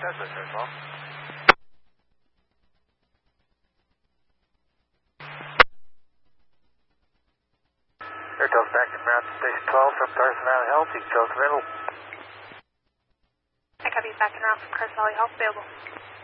Tesla, Creswell. Airtel's back in Mountain Station 12 from Carson Valley Health. You can tell us available. I copy back and around from Carson Valley Health available.